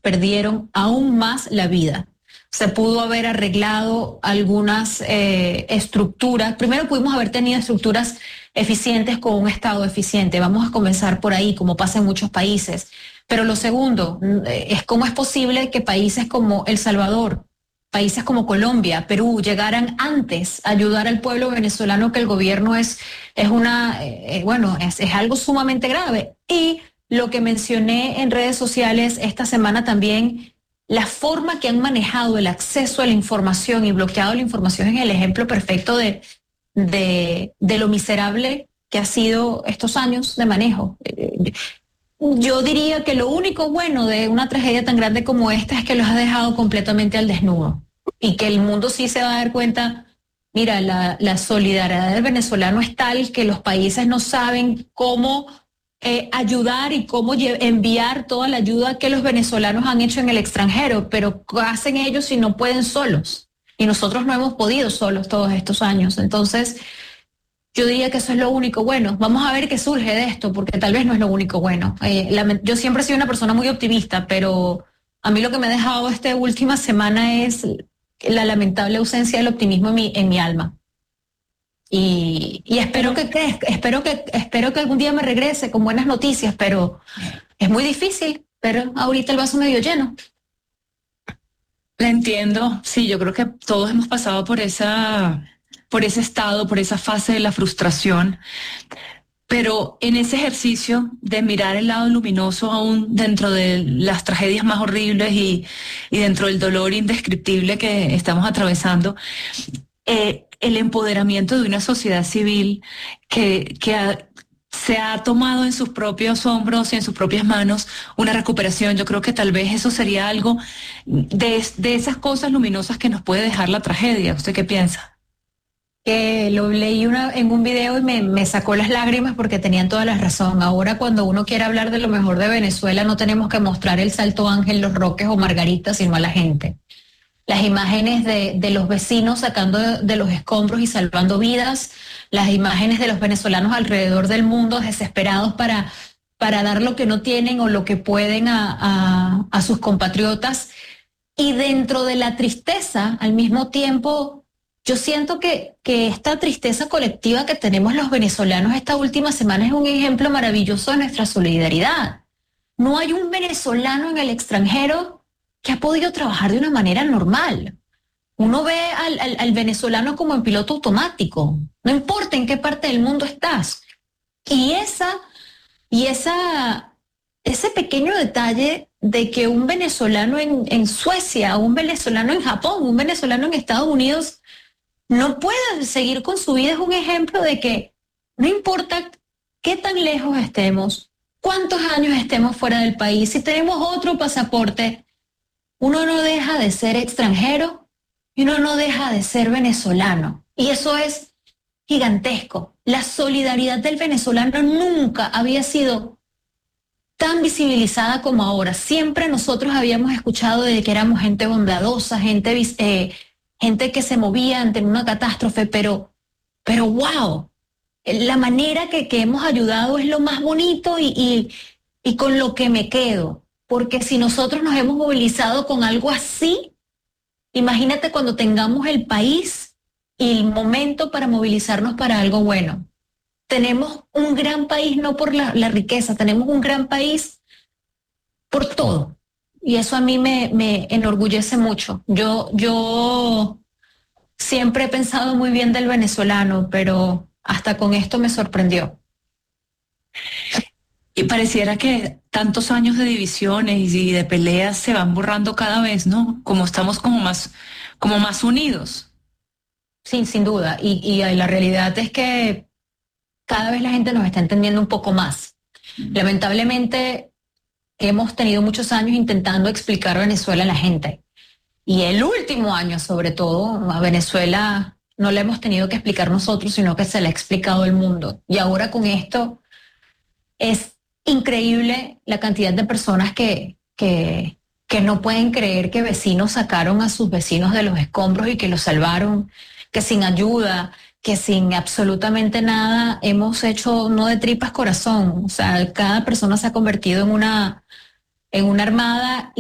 perdieron aún más la vida. Se pudo haber arreglado algunas estructuras. Primero pudimos haber tenido estructuras eficientes con un Estado eficiente. Vamos a comenzar por ahí, como pasa en muchos países. Pero lo segundo es cómo es posible que países como El Salvador, países como Colombia, Perú, llegaran antes a ayudar al pueblo venezolano, que el gobierno es algo sumamente grave. Y lo que mencioné en redes sociales esta semana también, la forma que han manejado el acceso a la información y bloqueado la información es el ejemplo perfecto de lo miserable que ha sido estos años de manejo. Yo diría que lo único bueno de una tragedia tan grande como esta es que los ha dejado completamente al desnudo y que el mundo sí se va a dar cuenta. Mira, la solidaridad del venezolano es tal que los países no saben cómo ayudar y cómo enviar toda la ayuda que los venezolanos han hecho en el extranjero, pero ¿qué hacen ellos si no pueden solos? Y nosotros no hemos podido solos todos estos años. Entonces, yo diría que eso es lo único bueno. Vamos a ver qué surge de esto, porque tal vez no es lo único bueno. Yo siempre he sido una persona muy optimista, pero a mí lo que me ha dejado esta última semana es la lamentable ausencia del optimismo en mi alma. Y espero que algún día me regrese con buenas noticias, pero es muy difícil, pero ahorita el vaso medio lleno. La entiendo, sí, yo creo que todos hemos pasado por ese estado, por esa fase de la frustración, pero en ese ejercicio de mirar el lado luminoso aún dentro de las tragedias más horribles y dentro del dolor indescriptible que estamos atravesando, el empoderamiento de una sociedad civil se ha tomado en sus propios hombros y en sus propias manos una recuperación. Yo creo que tal vez eso sería algo de esas cosas luminosas que nos puede dejar la tragedia. ¿Usted qué piensa? Que lo leí en un video y me sacó las lágrimas porque tenían toda la razón. Ahora cuando uno quiere hablar de lo mejor de Venezuela no tenemos que mostrar el Salto Ángel, Los Roques o Margarita, sino a la gente. Las imágenes de los vecinos sacando de los escombros y salvando vidas, las imágenes de los venezolanos alrededor del mundo desesperados para dar lo que no tienen o lo que pueden a sus compatriotas. Y dentro de la tristeza, al mismo tiempo, yo siento que esta tristeza colectiva que tenemos los venezolanos esta última semana es un ejemplo maravilloso de nuestra solidaridad. No hay un venezolano en el extranjero que ha podido trabajar de una manera normal. Uno ve al venezolano como en piloto automático, no importa en qué parte del mundo estás. Y ese pequeño detalle de que un venezolano en Suecia, un venezolano en Japón, un venezolano en Estados Unidos no pueda seguir con su vida es un ejemplo de que no importa qué tan lejos estemos, cuántos años estemos fuera del país, si tenemos otro pasaporte, uno no deja de ser extranjero y uno no deja de ser venezolano. Y eso es gigantesco. La solidaridad del venezolano nunca había sido tan visibilizada como ahora. Siempre nosotros habíamos escuchado de que éramos gente bondadosa, gente que se movía ante una catástrofe, pero wow, la manera que hemos ayudado es lo más bonito y con lo que me quedo. Porque si nosotros nos hemos movilizado con algo así, imagínate cuando tengamos el país y el momento para movilizarnos para algo bueno. Tenemos un gran país no por la riqueza, tenemos un gran país por todo. Y eso a mí me enorgullece mucho. Yo siempre he pensado muy bien del venezolano, pero hasta con esto me sorprendió. Y pareciera que tantos años de divisiones y de peleas se van borrando cada vez, ¿no? Como estamos como más unidos. Sí, sin duda. Y la realidad es que cada vez la gente nos está entendiendo un poco más. Lamentablemente hemos tenido muchos años intentando explicar Venezuela a la gente. Y el último año, sobre todo, a Venezuela no le hemos tenido que explicar nosotros, sino que se le ha explicado el mundo. Y ahora con esto es increíble la cantidad de personas que no pueden creer que vecinos sacaron a sus vecinos de los escombros y que los salvaron, que sin ayuda, que sin absolutamente nada hemos hecho no de tripas corazón. O sea, cada persona se ha convertido en una armada.